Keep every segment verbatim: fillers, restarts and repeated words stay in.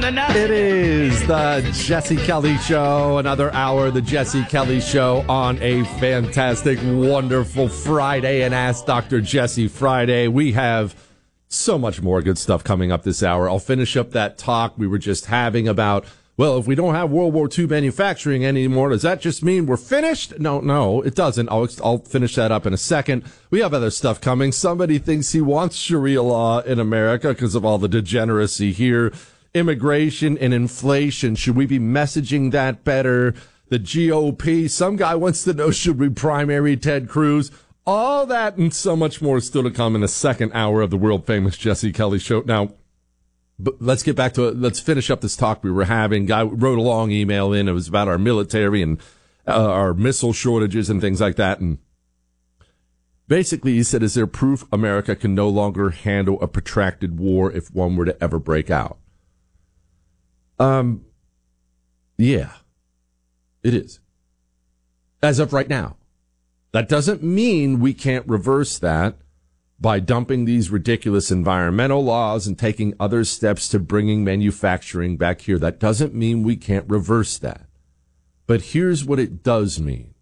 enough. It is the Jesse Kelly Show, another hour of the Jesse Kelly Show on a fantastic, wonderful Friday, and Ask Doctor Jesse Friday. We have so much more good stuff coming up this hour. I'll finish up that talk we were just having about, well, if we don't have World War Two manufacturing anymore, does that just mean we're finished? No, no, it doesn't. I'll, I'll finish that up in a second. We have other stuff coming. Somebody thinks he wants Sharia law in America because of all the degeneracy here. Immigration and inflation. Should we be messaging that better? The G O P. Some guy wants to know, should we primary Ted Cruz? All that and so much more is still to come in the second hour of the world-famous Jesse Kelly Show. Now, but let's get back to it. Let's finish up this talk we were having. Guy wrote a long email in. It was about our military and uh, our missile shortages and things like that. And basically, he said, is there proof America can no longer handle a protracted war if one were to ever break out? Um, yeah, it is. As of right now. That doesn't mean we can't reverse that by dumping these ridiculous environmental laws and taking other steps to bringing manufacturing back here. That doesn't mean we can't reverse that. But here's what it does mean.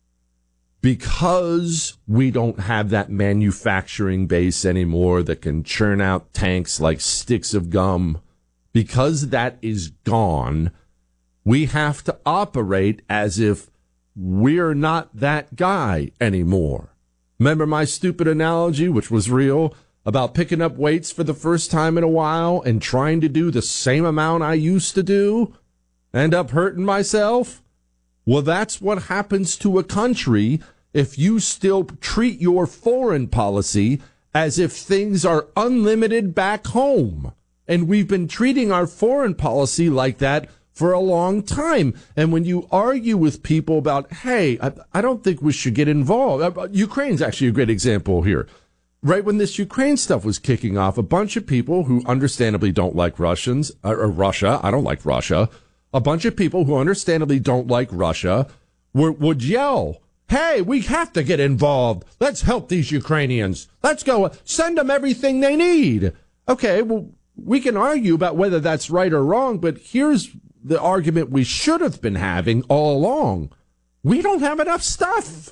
Because we don't have that manufacturing base anymore that can churn out tanks like sticks of gum, because that is gone, we have to operate as if we're not that guy anymore. Remember my stupid analogy, which was real, about picking up weights for the first time in a while and trying to do the same amount I used to do? End up hurting myself? Well, that's what happens to a country if you still treat your foreign policy as if things are unlimited back home. And we've been treating our foreign policy like that for a long time. And when you argue with people about, hey, I, I don't think we should get involved. Uh, Ukraine's actually a great example here. Right when this Ukraine stuff was kicking off, a bunch of people who understandably don't like Russians, or, or Russia, I don't like Russia, a bunch of people who understandably don't like Russia were, would yell, hey, we have to get involved. Let's help these Ukrainians. Let's go. Send them everything they need. Okay, well, we can argue about whether that's right or wrong, but here's the argument we should have been having all along. We don't have enough stuff.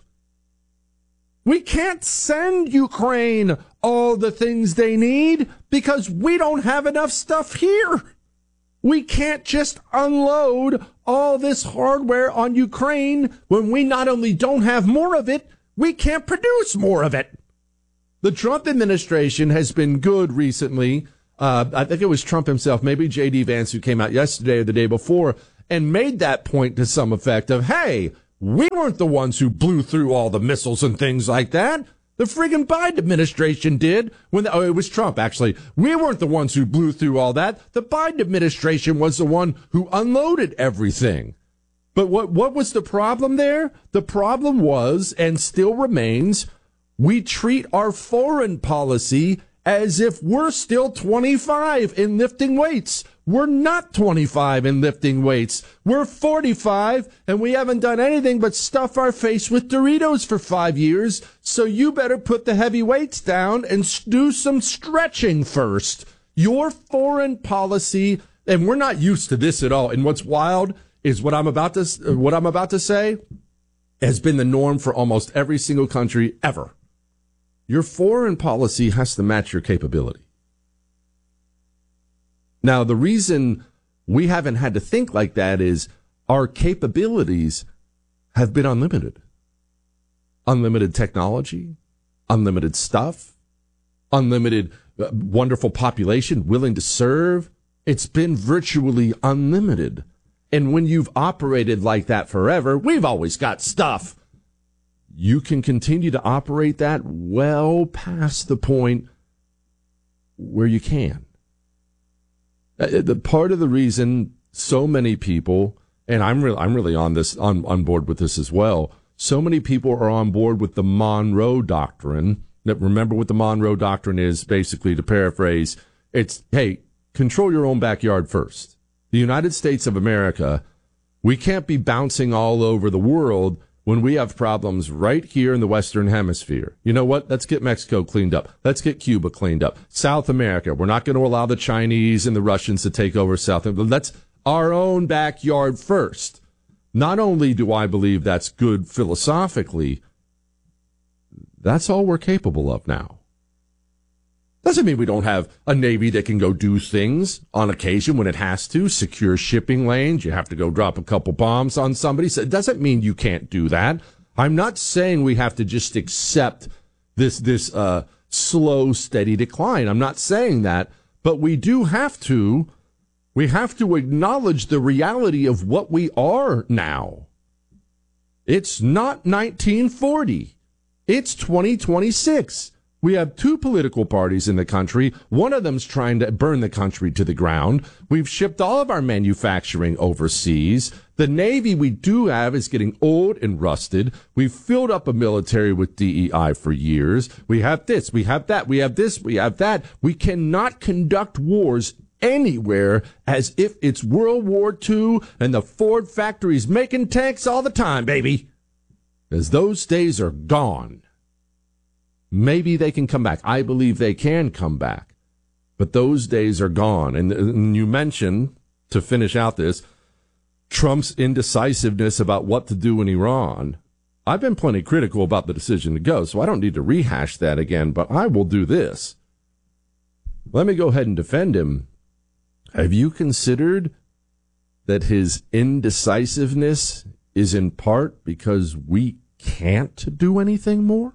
We can't send Ukraine all the things they need because we don't have enough stuff here. We can't just unload all this hardware on Ukraine when we not only don't have more of it, we can't produce more of it. The Trump administration has been good recently. Uh, I think it was Trump himself, maybe J D Vance, who came out yesterday or the day before and made that point to some effect of, hey, we weren't the ones who blew through all the missiles and things like that. The friggin' Biden administration did. When the, oh, it was Trump, actually. We weren't the ones who blew through all that. The Biden administration was the one who unloaded everything. But what, what was the problem there? The problem was, and still remains, we treat our foreign policy as if we're still twenty-five in lifting weights. We're not twenty-five in lifting weights. We're forty-five, and we haven't done anything but stuff our face with Doritos for five years. So you better put the heavy weights down and do some stretching first. Your foreign policy, and we're not used to this at all. And what's wild is what I'm about to what I'm about to say has been the norm for almost every single country ever. Your foreign policy has to match your capability. Now, the reason we haven't had to think like that is our capabilities have been unlimited. Unlimited technology, unlimited stuff, unlimited uh, wonderful population willing to serve. It's been virtually unlimited. And when you've operated like that forever, we've always got stuff. You can continue to operate that well past the point where you can. Uh, the part of the reason so many people, and I'm really, I'm really on this, on, on board with this as well. So many people are on board with the Monroe Doctrine. That remember what the Monroe Doctrine is, basically, to paraphrase, it's, hey, control your own backyard first. The United States of America, we can't be bouncing all over the world when we have problems right here in the Western Hemisphere. You know what? Let's get Mexico cleaned up. Let's get Cuba cleaned up. South America, we're not going to allow the Chinese and the Russians to take over South America. Let's our own backyard first. Not only do I believe that's good philosophically, that's all we're capable of now. Doesn't mean we don't have a Navy that can go do things on occasion when it has to, secure shipping lanes. You have to go drop a couple bombs on somebody. So it doesn't mean you can't do that. I'm not saying we have to just accept this, this, uh, slow, steady decline. I'm not saying that, but we do have to, we have to acknowledge the reality of what we are now. It's not nineteen forty. It's twenty twenty-six. We have two political parties in the country. One of them's trying to burn the country to the ground. We've shipped all of our manufacturing overseas. The Navy we do have is getting old and rusted. We've filled up a military with D E I for years. We have this, we have that, we have this, we have that. We cannot conduct wars anywhere as if it's World War Two and the Ford factory's making tanks all the time, baby. Because those days are gone. Maybe they can come back. I believe they can come back. But those days are gone. And, and you mentioned, to finish out this, Trump's indecisiveness about what to do in Iran. I've been plenty critical about the decision to go, so I don't need to rehash that again, but I will do this. Let me go ahead and defend him. Have you considered that his indecisiveness is in part because we can't do anything more?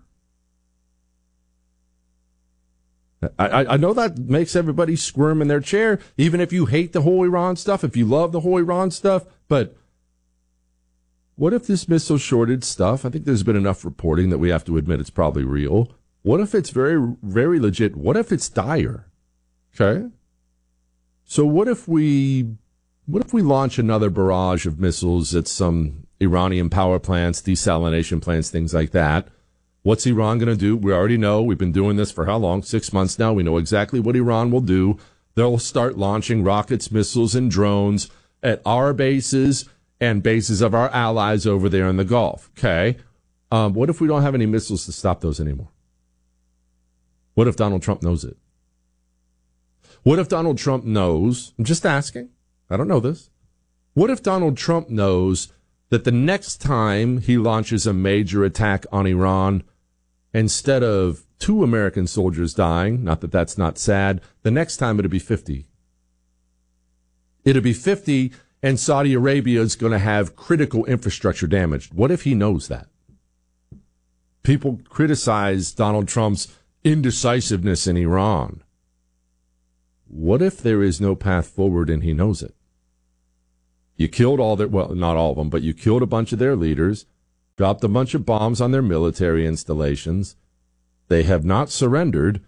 I, I know that makes everybody squirm in their chair, even if you hate the whole Iran stuff, if you love the whole Iran stuff. But what if this missile shortage stuff, I think there's been enough reporting that we have to admit it's probably real. What if it's very, very legit? What if it's dire? Okay. So what if we, what if we launch another barrage of missiles at some Iranian power plants, desalination plants, things like that? What's Iran going to do? We already know. We've been doing this for how long? Six months now. We know exactly what Iran will do. They'll start launching rockets, missiles, and drones at our bases and bases of our allies over there in the Gulf. Okay. Um, what if we don't have any missiles to stop those anymore? What if Donald Trump knows it? What if Donald Trump knows? I'm just asking. I don't know this. What if Donald Trump knows that the next time he launches a major attack on Iran, instead of two American soldiers dying, not that that's not sad, the next time it'll be fifty. It'll be fifty, and Saudi Arabia is going to have critical infrastructure damaged. What if he knows that? People criticize Donald Trump's indecisiveness in Iran. What if there is no path forward and he knows it? You killed all their, well, not all of them, but you killed a bunch of their leaders, dropped a bunch of bombs on their military installations. They have not surrendered.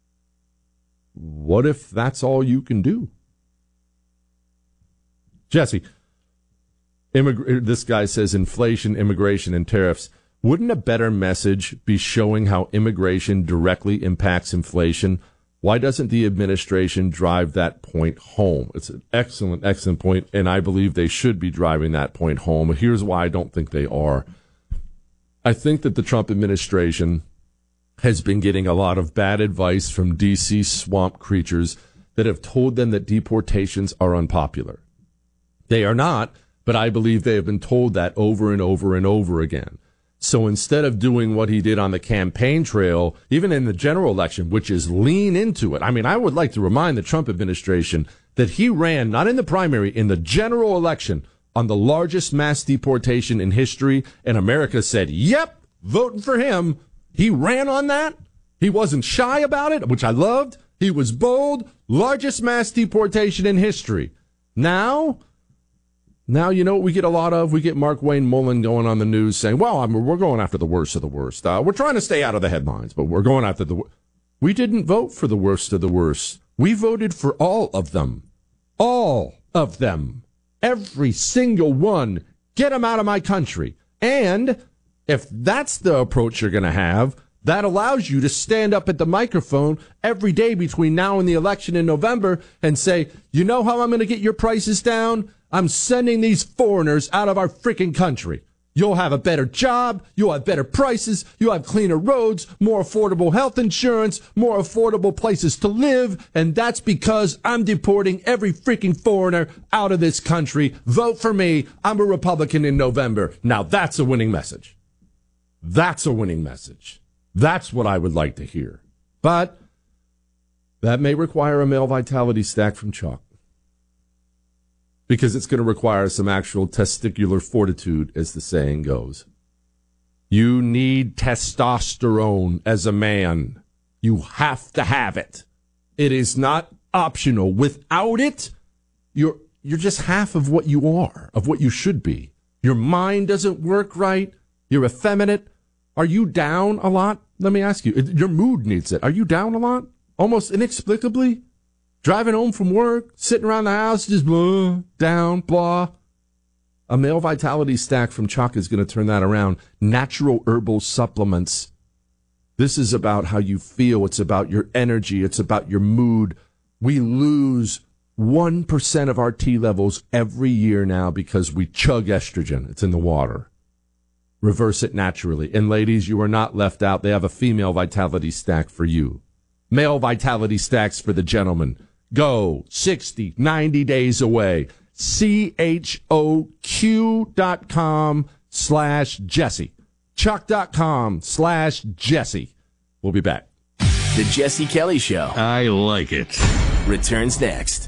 What if that's all you can do? Jesse, immig- this guy says inflation, immigration, and tariffs. Wouldn't a better message be showing how immigration directly impacts inflation? Why doesn't the administration drive that point home? It's an excellent, excellent point, and I believe they should be driving that point home. Here's why I don't think they are. I think that the Trump administration has been getting a lot of bad advice from D C swamp creatures that have told them that deportations are unpopular. They are not, but I believe they have been told that over and over and over again. So instead of doing what he did on the campaign trail, even in the general election, which is lean into it. I mean, I would like to remind the Trump administration that he ran, not in the primary, in the general election on the largest mass deportation in history. And America said, yep, voting for him. He ran on that. He wasn't shy about it, which I loved. He was bold. Largest mass deportation in history. Now... Now, you know what we get a lot of? We get Mark Wayne Mullen going on the news saying, well, I mean, we're going after the worst of the worst. Uh, we're trying to stay out of the headlines, but we're going after the... We didn't vote for the worst of the worst. We voted for all of them. All of them. Every single one. Get them out of my country. And if that's the approach you're going to have, that allows you to stand up at the microphone every day between now and the election in November and say, you know how I'm going to get your prices down? I'm sending these foreigners out of our freaking country. You'll have a better job, you'll have better prices, you'll have cleaner roads, more affordable health insurance, more affordable places to live, and that's because I'm deporting every freaking foreigner out of this country. Vote for me. I'm a Republican in November. Now that's a winning message. That's a winning message. That's what I would like to hear. But that may require a male vitality stack from Chalk, because it's going to require some actual testicular fortitude, as the saying goes. You need testosterone as a man. You have to have it. It is not optional. Without it, you're you're just half of what you are, of what you should be. Your mind doesn't work right. You're effeminate. Are you down a lot? Let me ask you. Your mood needs it. Are you down a lot? Almost inexplicably? Driving home from work, sitting around the house, just blah, down, blah. A male vitality stack from Chalk is going to turn that around. Natural herbal supplements. This is about how you feel. It's about your energy. It's about your mood. We lose one percent of our T levels every year now because we chug estrogen. It's in the water. Reverse it naturally. And ladies, you are not left out. They have a female vitality stack for you. Male vitality stacks for the gentleman. Go sixty, ninety days away. C H O Q dot com slash Jesse. Chuck dot com slash Jesse. We'll be back. The Jesse Kelly Show. I like it. Returns next.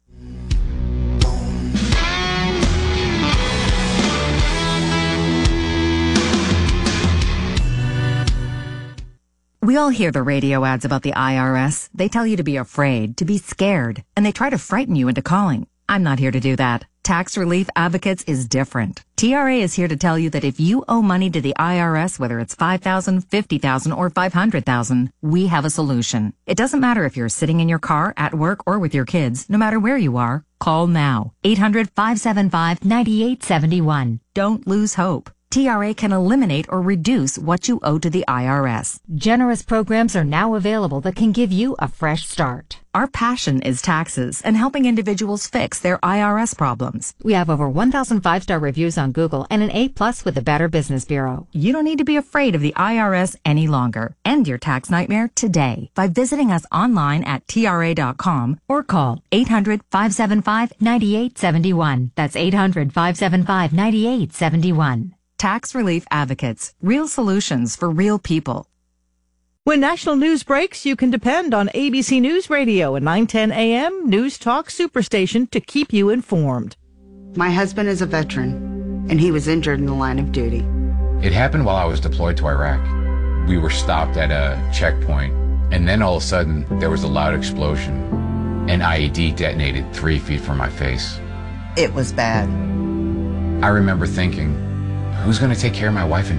We all hear the radio ads about the I R S. They tell you to be afraid, to be scared, and they try to frighten you into calling. I'm not here to do that. Tax Relief Advocates is different. T R A is here to tell you that if you owe money to the I R S, whether it's five thousand dollars, fifty thousand dollars, or five hundred thousand dollars, we have a solution. It doesn't matter if you're sitting in your car, at work, or with your kids. No matter where you are, call now. eight hundred, five seven five, nine eight seven one. Don't lose hope. T R A can eliminate or reduce what you owe to the I R S. Generous programs are now available that can give you a fresh start. Our passion is taxes and helping individuals fix their I R S problems. We have over one thousand five-star reviews on Google and an A plus with the Better Business Bureau. You don't need to be afraid of the I R S any longer. End your tax nightmare today by visiting us online at T R A dot com or call eight hundred, five seven five, nine eight seven one. That's eight hundred, five seven five, nine eight seven one. Tax Relief Advocates. Real solutions for real people. When national news breaks, you can depend on A B C News Radio and nine ten A M News Talk Superstation to keep you informed. My husband is a veteran, and he was injured in the line of duty. It happened while I was deployed to Iraq. We were stopped at a checkpoint, and then all of a sudden, there was a loud explosion. An I E D detonated three feet from my face. It was bad. I remember thinking, who's going to take care of my wife and